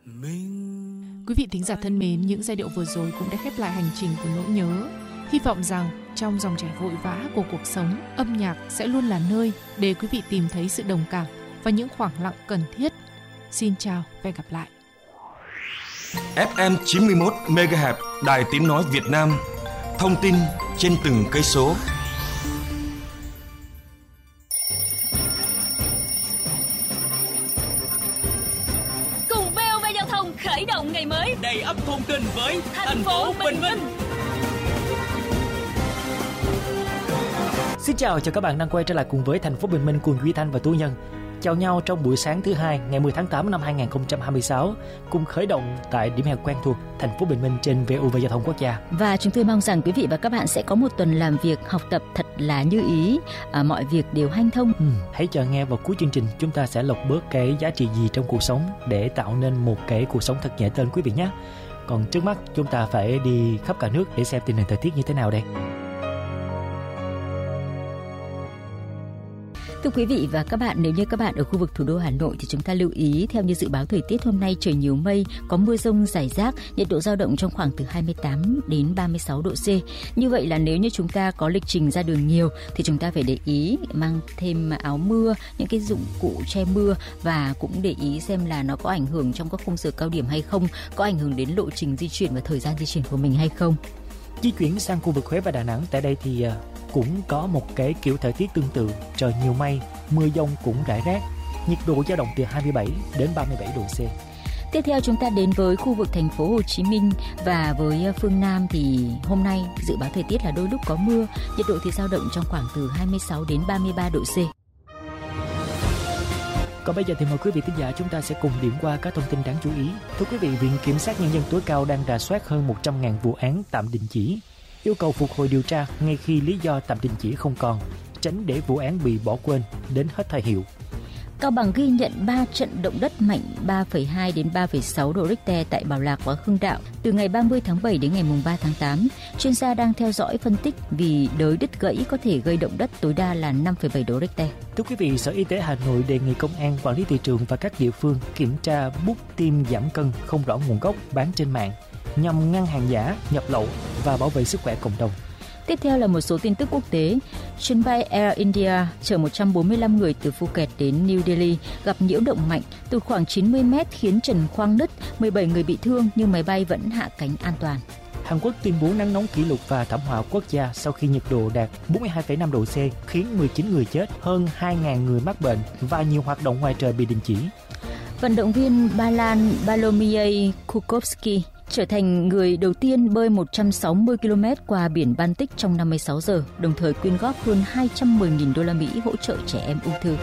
Quý vị thính giả thân mến, những giai điệu vừa rồi cũng đã khép lại hành trình của nỗi nhớ. Hy vọng rằng trong dòng chảy vội vã của cuộc sống, âm nhạc sẽ luôn là nơi để quý vị tìm thấy sự đồng cảm và những khoảng lặng cần thiết. Xin chào và hẹn gặp lại. FM 91 MHz Đài Tiếng nói Việt Nam. Thông tin trên từng cây số. Cùng VOV Giao thông khởi động ngày mới đầy ắp thông tin với thành phố Bình Minh. Xin chào các bạn đang quay trở lại cùng với thành phố Bình Minh cùng Duy Thanh và Tú Nhân. Chào nhau trong buổi sáng thứ hai ngày 10 tháng 8 năm 2026 cùng khởi động tại điểm hẹn quen thuộc thành phố Bình Minh trên VOV Giao thông Quốc gia. Và chúng tôi mong rằng quý vị và các bạn sẽ có một tuần làm việc học tập thật là như ý, mọi việc đều hanh thông. Hãy chờ nghe vào cuối chương trình, chúng ta sẽ lọc bớt cái giá trị gì trong cuộc sống để tạo nên một cái cuộc sống thật nhẹ tên quý vị nhé. Còn trước mắt chúng ta phải đi khắp cả nước để xem tình hình thời tiết như thế nào đây. Thưa quý vị và các bạn, nếu như các bạn ở khu vực thủ đô Hà Nội thì chúng ta lưu ý theo như dự báo thời tiết hôm nay trời nhiều mây, có mưa rông rải rác, nhiệt độ dao động trong khoảng từ 28 đến 36 độ C. Như vậy là nếu như chúng ta có lịch trình ra đường nhiều thì chúng ta phải để ý mang thêm áo mưa, những cái dụng cụ che mưa và cũng để ý xem là nó có ảnh hưởng trong các khung giờ cao điểm hay không, có ảnh hưởng đến lộ trình di chuyển và thời gian di chuyển của mình hay không. Di chuyển sang khu vực Huế và Đà Nẵng, tại đây thì cũng có một cái kiểu thời tiết tương tự, trời nhiều mây, mưa dông cũng rải rác, nhiệt độ dao động từ 27 đến 37 độ C. Tiếp theo chúng ta đến với khu vực thành phố Hồ Chí Minh và với phương Nam thì hôm nay dự báo thời tiết là đôi lúc có mưa, nhiệt độ thì dao động trong khoảng từ 26 đến 33 độ C. Còn bây giờ thì mời quý vị thính giả chúng ta sẽ cùng điểm qua các thông tin đáng chú ý. Thưa quý vị, Viện Kiểm sát Nhân dân tối cao đang rà soát hơn 100.000 vụ án tạm đình chỉ, yêu cầu phục hồi điều tra ngay khi lý do tạm đình chỉ không còn, tránh để vụ án bị bỏ quên đến hết thời hiệu. Cao Bằng ghi nhận 3 trận động đất mạnh 3,2 đến 3,6 độ Richter tại Bảo Lạc và Hưng Đạo từ ngày 30 tháng 7 đến ngày 3 tháng 8. Chuyên gia đang theo dõi phân tích vì đới đứt gãy có thể gây động đất tối đa là 5,7 độ Richter. Thưa quý vị, Sở Y tế Hà Nội đề nghị công an, quản lý thị trường và các địa phương kiểm tra bút tiêm giảm cân không rõ nguồn gốc bán trên mạng nhằm ngăn hàng giả, nhập lậu và bảo vệ sức khỏe cộng đồng. Tiếp theo là một số tin tức quốc tế. Chuyến bay Air India chở 145 người từ Phuket đến New Delhi gặp nhiễu động mạnh từ khoảng 90 mét khiến trần khoang nứt, 17 người bị thương nhưng máy bay vẫn hạ cánh an toàn. Hàn Quốc tuyên bố nắng nóng kỷ lục và thảm họa quốc gia sau khi nhiệt độ đạt 42,5 độ C khiến 19 người chết, hơn 2.000 người mắc bệnh và nhiều hoạt động ngoài trời bị đình chỉ. Vận động viên Ba Lan Bartłomiej Kukovski trở thành người đầu tiên bơi 160 km qua biển Baltic trong 56 giờ, đồng thời quyên góp hơn 210.000 đô la Mỹ hỗ trợ trẻ em ung thư.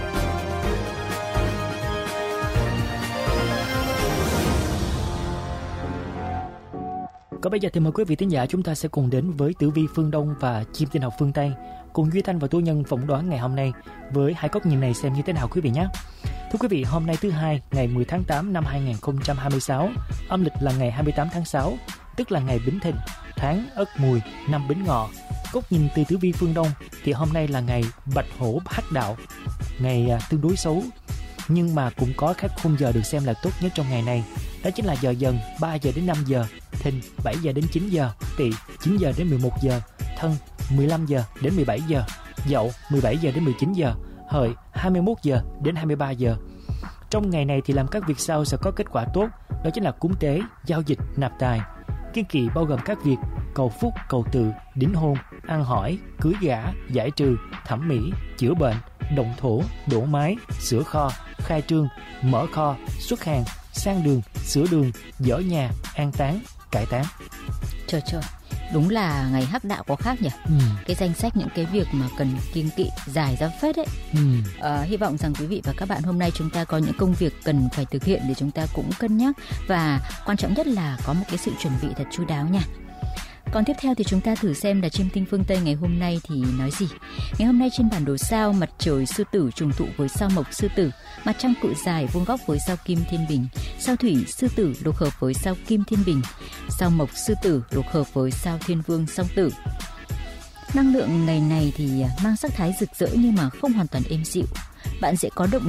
Còn bây giờ thì mời quý vị thính giả chúng ta sẽ cùng đến với tử vi phương Đông và chim tinh học phương Tây, cùng Duy Thanh và Tú Nhân phỏng đoán ngày hôm nay với hai góc nhìn này xem như thế nào quý vị nhé. Thưa quý vị, hôm nay thứ hai ngày 10 tháng 8 năm 2026, âm lịch là ngày 28 tháng 6, tức là ngày Bính Thìn, tháng Ất Mùi, năm Bính Ngọ. Góc nhìn từ tử vi phương Đông thì hôm nay là ngày Bạch Hổ Hắc Đạo, ngày tương đối xấu, nhưng mà cũng có các khung giờ được xem là tốt nhất trong ngày này. Đó chính là giờ Dần 3 giờ đến 5 giờ, Thìn 7 giờ đến 9 giờ, Tỵ 9 giờ đến 11 giờ, Thân 15 giờ đến 17 giờ, Dậu 17 giờ đến 19 giờ, Hợi 21 giờ đến 23 giờ. Trong ngày này thì làm các việc sau sẽ có kết quả tốt, đó chính là cúng tế, giao dịch, nạp tài. Kiên kỵ bao gồm các việc cầu phúc, cầu tự, đính hôn, ăn hỏi, cưới gả, giải trừ, thẩm mỹ, chữa bệnh, động thổ, đổ mái, sửa kho, khai trương, mở kho, xuất hàng, sang đường, sửa đường, dỡ nhà, an táng, cải táng. Trời, đúng là ngày Hắc Đạo có khác nhỉ? Cái danh sách những cái việc mà cần kiêng kỵ dài ra phết đấy. Hy vọng rằng quý vị và các bạn hôm nay chúng ta có những công việc cần phải thực hiện để chúng ta cũng cân nhắc, và quan trọng nhất là có một cái sự chuẩn bị thật chu đáo nha. Còn tiếp theo thì chúng ta thử xem là chiêm tinh phương Tây ngày hôm nay thì nói gì. Ngày hôm nay trên bản đồ sao, mặt trời Sư Tử trùng tụ với sao Mộc Sư Tử, mặt trăng Cự Giải vuông góc với sao Kim Thiên Bình, sao Thủy Sư Tử lục hợp với sao Kim Thiên Bình, sao Mộc Sư Tử lục hợp với sao Thiên Vương Song Tử. Năng lượng ngày này thì mang sắc thái rực rỡ nhưng mà không hoàn toàn êm dịu. Bạn sẽ có động lực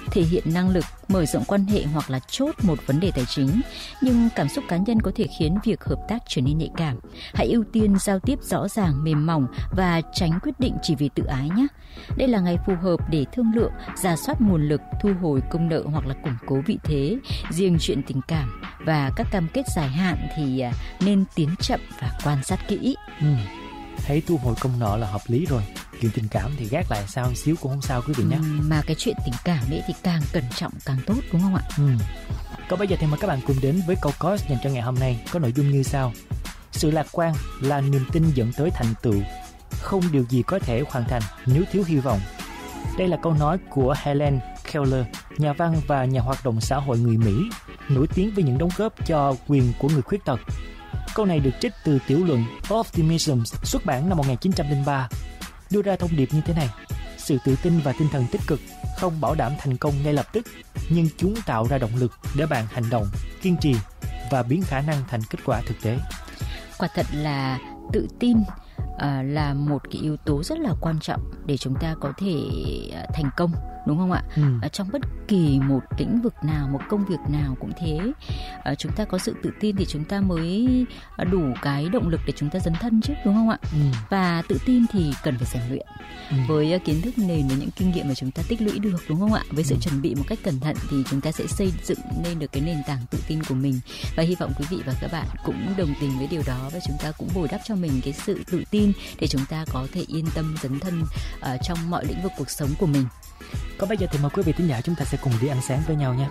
thể hiện năng lực, mở rộng quan hệ hoặc là chốt một vấn đề tài chính. Nhưng cảm xúc cá nhân có thể khiến việc hợp tác trở nên nhạy cảm. Hãy ưu tiên giao tiếp rõ ràng, mềm mỏng và tránh quyết định chỉ vì tự ái nhé. Đây là ngày phù hợp để thương lượng, rà soát nguồn lực, thu hồi công nợ hoặc là củng cố vị thế. Riêng chuyện tình cảm và các cam kết dài hạn thì nên tiến chậm và quan sát kỹ. Thấy thu hồi công nợ là hợp lý rồi. Chuyện tình cảm thì gác lại sao xíu cũng không sao quý vị nhé. Mà cái chuyện tình cảm ấy thì càng cẩn trọng càng tốt, đúng không ạ? Còn bây giờ thì mời các bạn cùng đến với câu coach dành cho ngày hôm nay, có nội dung như sau: sự lạc quan là niềm tin dẫn tới thành tựu. Không điều gì có thể hoàn thành nếu thiếu hy vọng. Đây là câu nói của Helen Keller, nhà văn và nhà hoạt động xã hội người Mỹ, nổi tiếng với những đóng góp cho quyền của người khuyết tật. Câu này được trích từ tiểu luận Optimism xuất bản năm 1903, đưa ra thông điệp như thế này: sự tự tin và tinh thần tích cực không bảo đảm thành công ngay lập tức, nhưng chúng tạo ra động lực để bạn hành động, kiên trì và biến khả năng thành kết quả thực tế. Quả thật là tự tin là một cái yếu tố rất là quan trọng để chúng ta có thể thành công, đúng không ạ? Trong bất kỳ một lĩnh vực nào, một công việc nào cũng thế. Chúng ta có sự tự tin thì chúng ta mới đủ cái động lực để chúng ta dấn thân chứ, đúng không ạ? Và tự tin thì cần phải rèn luyện với kiến thức nền, với những kinh nghiệm mà chúng ta tích lũy được, đúng không ạ? Với sự chuẩn bị một cách cẩn thận thì chúng ta sẽ xây dựng nên được cái nền tảng tự tin của mình. Và hy vọng quý vị và các bạn cũng đồng tình với điều đó, và chúng ta cũng bồi đắp cho mình cái sự tự tin để chúng ta có thể yên tâm dấn thân trong mọi lĩnh vực cuộc sống của mình. Còn bây giờ thì mời quý vị thính giả chúng ta sẽ cùng đi ăn sáng với nhau nha.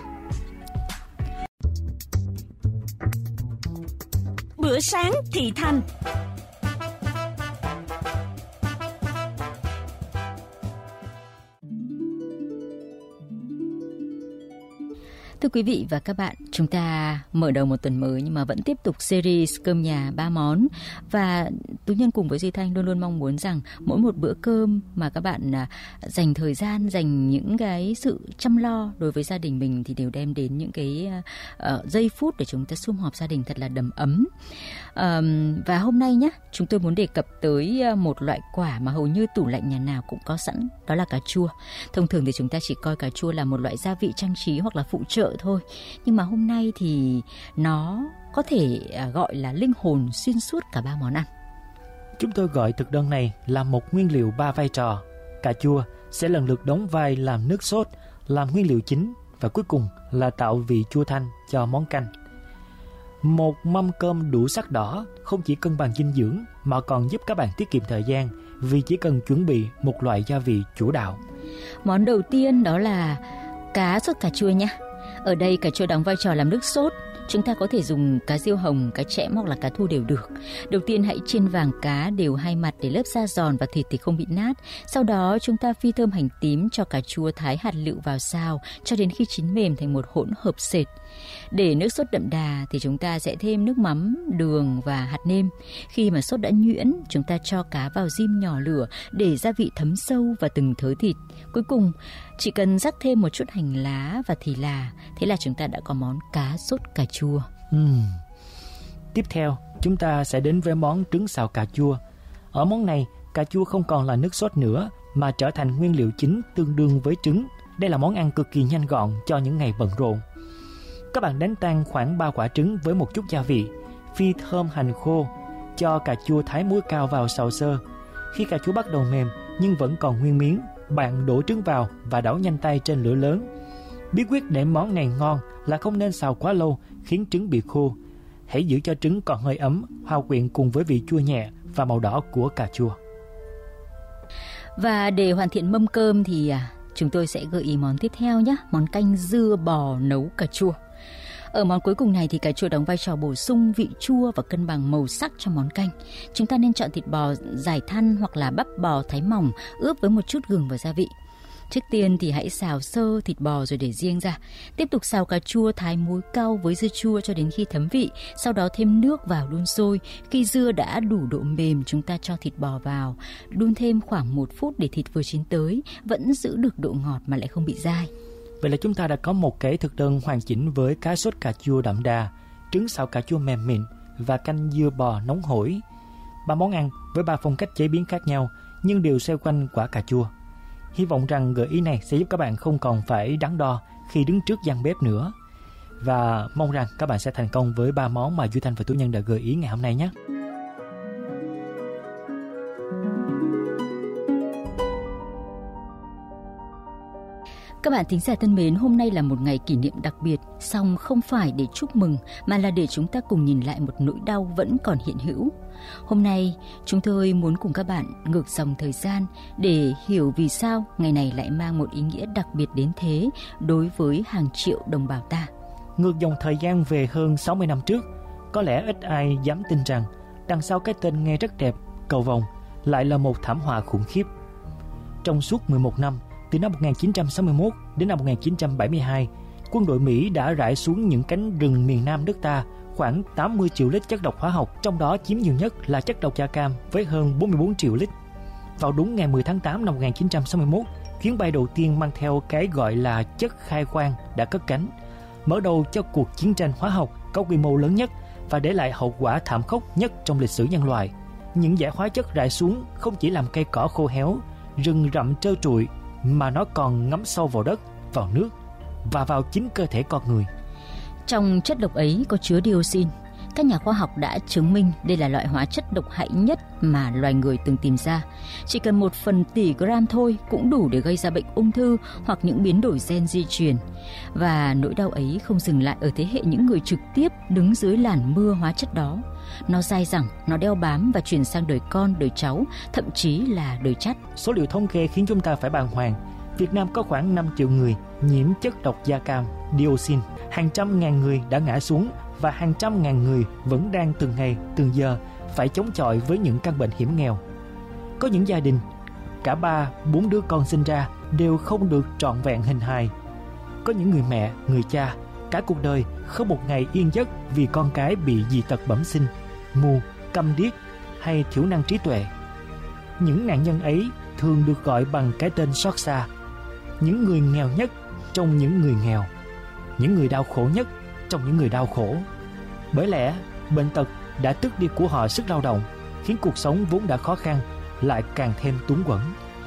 Bữa sáng Thị Thành. Thưa quý vị và các bạn, chúng ta mở đầu một tuần mới nhưng mà vẫn tiếp tục series cơm nhà 3 món. Và Tú Nhân cùng với Duy Thanh luôn luôn mong muốn rằng mỗi một bữa cơm mà các bạn dành thời gian, dành những cái sự chăm lo đối với gia đình mình thì đều đem đến những cái giây phút để chúng ta sum họp gia đình thật là đầm ấm. Và hôm nay nhé, chúng tôi muốn đề cập tới một loại quả mà hầu như tủ lạnh nhà nào cũng có sẵn, đó là cà chua. Thông thường thì chúng ta chỉ coi cà chua là một loại gia vị trang trí hoặc là phụ trợ thôi. Nhưng mà hôm nay thì nó có thể gọi là linh hồn xuyên suốt cả 3 món ăn. Chúng tôi gọi thực đơn này là một nguyên liệu 3 vai trò. Cà chua sẽ lần lượt đóng vai làm nước sốt, làm nguyên liệu chính và cuối cùng là tạo vị chua thanh cho món canh. Một mâm cơm đủ sắc đỏ không chỉ cân bằng dinh dưỡng mà còn giúp các bạn tiết kiệm thời gian vì chỉ cần chuẩn bị một loại gia vị chủ đạo. Món đầu tiên đó là cá sốt cà chua nhé. Ở đây cà chua đóng vai trò làm nước sốt. Chúng ta có thể dùng cá riêu hồng, cá chẽm hoặc là cá thu đều được. Đầu tiên hãy chiên vàng cá đều hai mặt để lớp da giòn và thịt thì không bị nát. Sau đó chúng ta phi thơm hành tím, cho cà chua thái hạt lựu vào xào cho đến khi chín mềm thành một hỗn hợp sệt. Để nước sốt đậm đà thì chúng ta sẽ thêm nước mắm, đường và hạt nêm. Khi mà sốt đã nhuyễn, chúng ta cho cá vào rim nhỏ lửa để gia vị thấm sâu vào từng thớ thịt. Cuối cùng, chỉ cần rắc thêm một chút hành lá và thì là, thế là chúng ta đã có món cá sốt cà chua. Tiếp theo, chúng ta sẽ đến với món trứng xào cà chua. Ở món này, cà chua không còn là nước sốt nữa mà trở thành nguyên liệu chính tương đương với trứng. Đây là món ăn cực kỳ nhanh gọn cho những ngày bận rộn. Các bạn đánh tan khoảng 3 quả trứng với một chút gia vị, phi thơm hành khô, cho cà chua thái muối cao vào xào sơ. Khi cà chua bắt đầu mềm nhưng vẫn còn nguyên miếng, bạn đổ trứng vào và đảo nhanh tay trên lửa lớn. Bí quyết để món này ngon là không nên xào quá lâu khiến trứng bị khô. Hãy giữ cho trứng còn hơi ấm, hòa quyện cùng với vị chua nhẹ và màu đỏ của cà chua. Và để hoàn thiện mâm cơm thì chúng tôi sẽ gợi ý món tiếp theo nhé, món canh dưa bò nấu cà chua. Ở món cuối cùng này thì cà chua đóng vai trò bổ sung vị chua và cân bằng màu sắc cho món canh. Chúng ta nên chọn thịt bò dải thăn hoặc là bắp bò thái mỏng, ướp với một chút gừng và gia vị. Trước tiên thì hãy xào sơ thịt bò rồi để riêng ra. Tiếp tục xào cà chua thái muối cao với dưa chua cho đến khi thấm vị. Sau đó thêm nước vào đun sôi. Khi dưa đã đủ độ mềm, chúng ta cho thịt bò vào. Đun thêm khoảng 1 phút để thịt vừa chín tới, vẫn giữ được độ ngọt mà lại không bị dai. Vậy là chúng ta đã có một cái thực đơn hoàn chỉnh với cá sốt cà chua đậm đà, trứng xào cà chua mềm mịn và canh dưa bò nóng hổi. 3 món ăn với 3 phong cách chế biến khác nhau nhưng đều xoay quanh quả cà chua. Hy vọng rằng gợi ý này sẽ giúp các bạn không còn phải đắn đo khi đứng trước gian bếp nữa. Và mong rằng các bạn sẽ thành công với 3 món mà Duy Thanh và Tú Nhân đã gợi ý ngày hôm nay nhé. Các bạn thính giả thân mến, hôm nay là một ngày kỷ niệm đặc biệt, song không phải để chúc mừng mà là để chúng ta cùng nhìn lại một nỗi đau vẫn còn hiện hữu. Hôm nay, chúng tôi muốn cùng các bạn ngược dòng thời gian để hiểu vì sao ngày này lại mang một ý nghĩa đặc biệt đến thế đối với hàng triệu đồng bào ta. Ngược dòng thời gian về hơn 60 năm trước, có lẽ ít ai dám tin rằng đằng sau cái tên nghe rất đẹp, cầu vồng, lại là một thảm họa khủng khiếp. Trong suốt 11 năm, từ năm 1961 đến năm 1972, quân đội Mỹ đã rải xuống những cánh rừng miền Nam nước ta khoảng 80 triệu lít chất độc hóa học, trong đó chiếm nhiều nhất là chất độc da cam với hơn 44 triệu lít. Vào đúng ngày 10 tháng 8 năm 1961, chuyến bay đầu tiên mang theo cái gọi là chất khai quang đã cất cánh, mở đầu cho cuộc chiến tranh hóa học có quy mô lớn nhất và để lại hậu quả thảm khốc nhất trong lịch sử nhân loại. Những giải hóa chất rải xuống không chỉ làm cây cỏ khô héo, rừng rậm trơ trụi, mà nó còn ngấm sâu vào đất, vào nước và vào chính cơ thể con người. Trong chất độc ấy có chứa dioxin. Các nhà khoa học đã chứng minh đây là loại hóa chất độc hại nhất mà loài người từng tìm ra. Chỉ cần 1/1000 tỷ gram thôi cũng đủ để gây ra bệnh ung thư hoặc những biến đổi gen di truyền. Và nỗi đau ấy không dừng lại ở thế hệ những người trực tiếp đứng dưới làn mưa hóa chất đó. Nó dai dẳng, nó đeo bám và chuyển sang đời con, đời cháu, thậm chí là đời chắt. Số liệu thống kê khiến chúng ta phải bàng hoàng. Việt Nam có khoảng 5 triệu người nhiễm chất độc da cam, dioxin. Hàng trăm ngàn người đã ngã xuống và hàng trăm ngàn người vẫn đang từng ngày, từng giờ phải chống chọi với những căn bệnh hiểm nghèo. Có những gia đình, cả 3-4 đứa con sinh ra đều không được trọn vẹn hình hài. Có những người mẹ, người cha, cả cuộc đời không một ngày yên giấc vì con cái bị dị tật bẩm sinh, mù, câm điếc hay thiểu năng trí tuệ. Những nạn nhân ấy thường được gọi bằng cái tên xót xa. Những người nghèo nhất trong những người nghèo, những người đau khổ nhất trong những người đau khổ. Bởi lẽ bệnh tật đã tước đi của họ sức lao động, khiến cuộc sống vốn đã khó khăn lại càng thêm túng quẫn.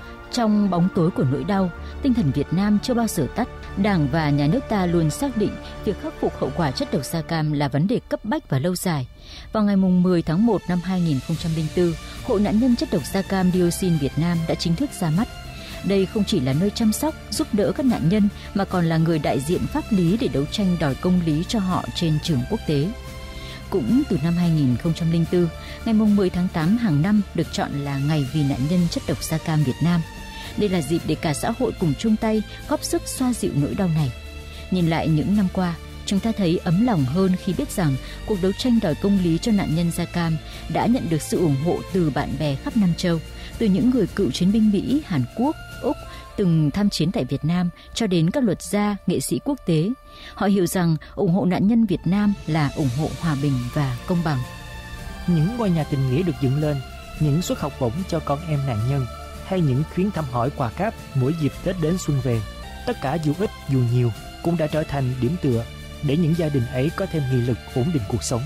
Trong bóng tối của nỗi đau, tinh thần Việt Nam chưa bao giờ tắt. Đảng và nhà nước ta luôn xác định việc khắc phục hậu quả chất độc da cam là vấn đề cấp bách và lâu dài. Vào ngày 10 tháng 1 năm 2004, Hội nạn nhân chất độc da cam dioxin Việt Nam đã chính thức ra mắt. Đây không chỉ là nơi chăm sóc, giúp đỡ các nạn nhân mà còn là người đại diện pháp lý để đấu tranh đòi công lý cho họ trên trường quốc tế. Cũng từ năm 2004, ngày 10 tháng 8 hàng năm được chọn là Ngày vì nạn nhân chất độc da cam Việt Nam. Đây là dịp để cả xã hội cùng chung tay góp sức xoa dịu nỗi đau này. Nhìn lại những năm qua, chúng ta thấy ấm lòng hơn khi biết rằng cuộc đấu tranh đòi công lý cho nạn nhân da cam đã nhận được sự ủng hộ từ bạn bè khắp Nam châu, từ những người cựu chiến binh Mỹ, Hàn Quốc, Úc từng tham chiến tại Việt Nam cho đến các luật gia, nghệ sĩ quốc tế. Họ hiểu rằng ủng hộ nạn nhân Việt Nam là ủng hộ hòa bình và công bằng. Những ngôi nhà tình nghĩa được dựng lên, những suất học bổng cho con em nạn nhân, hay những chuyến thăm hỏi quà cáp mỗi dịp Tết đến xuân về, tất cả dù ít dù nhiều cũng đã trở thành điểm tựa để những gia đình ấy có thêm nghị lực ổn định cuộc sống.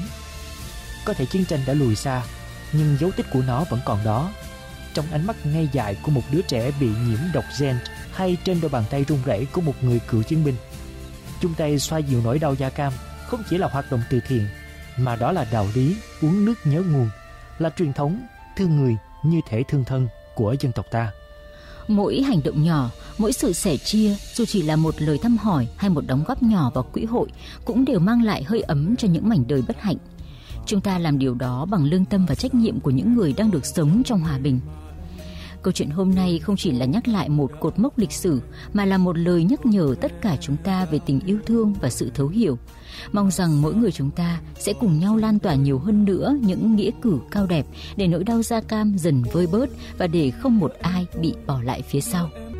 Có thể chiến tranh đã lùi xa, nhưng dấu tích của nó vẫn còn đó. Trong ánh mắt ngây dại của một đứa trẻ bị nhiễm độc gen, hay trên đôi bàn tay run rẩy của một người cựu chiến binh. Chung tay xoa dịu nỗi đau da cam không chỉ là hoạt động từ thiện, mà đó là đạo lý uống nước nhớ nguồn, là truyền thống thương người như thể thương thân của dân tộc ta. Mỗi hành động nhỏ, mỗi sự sẻ chia, dù chỉ là một lời thăm hỏi hay một đóng góp nhỏ vào quỹ hội, cũng đều mang lại hơi ấm cho những mảnh đời bất hạnh. Chúng ta làm điều đó bằng lương tâm và trách nhiệm của những người đang được sống trong hòa bình. Câu chuyện hôm nay không chỉ là nhắc lại một cột mốc lịch sử, mà là một lời nhắc nhở tất cả chúng ta về tình yêu thương và sự thấu hiểu. Mong rằng mỗi người chúng ta sẽ cùng nhau lan tỏa nhiều hơn nữa những nghĩa cử cao đẹp để nỗi đau da cam dần vơi bớt và để không một ai bị bỏ lại phía sau.